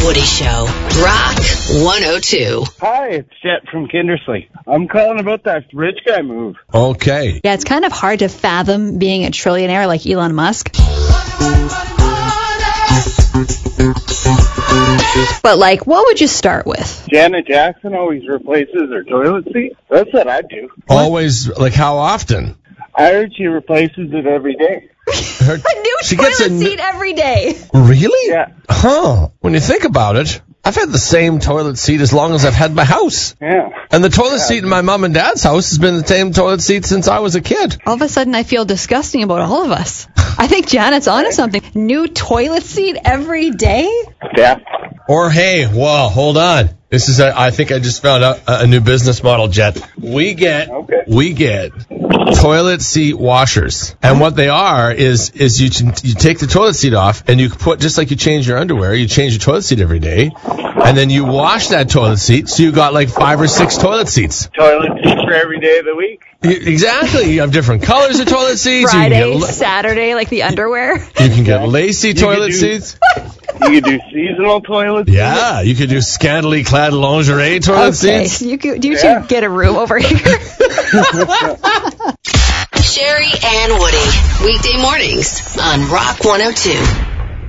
Woody Show. Rock 102. Hi, it's Jet from Kindersley. I'm calling about that rich guy move. Okay. Yeah, it's kind of hard to fathom being a trillionaire like Elon Musk. But, like, what would you start with? Janet Jackson always replaces her toilet seat. That's what I do. Always, like, how often? I heard she replaces it every day. Her, A new she toilet gets a seat every day. Really? Yeah. Huh. When you think about it, I've had the same toilet seat as long as I've had my house. Yeah. And the toilet seat in my mom and dad's house has been the same toilet seat since I was a kid. All of a sudden, I feel disgusting about all of us. I think Janet's onto something. New toilet seat every day? Yeah. Or, hey, whoa, hold on. This is, I think I just found out a new business model, Jet. We get toilet seat washers. And what they are is you take the toilet seat off and you put, just like you change your underwear, you change your toilet seat every day. And then you wash that toilet seat, so you got like 5 or 6 toilet seats. Toilet seat for every day of the week. Exactly. You have different colors of toilet seats. Friday, Saturday, like the underwear. You can get lacy toilet seats. You can do seasonal toilets. Yeah, you could do scantily clad lingerie toilet seats. You should get a room over here. Sherry and Woody. Weekday mornings on Rock 102.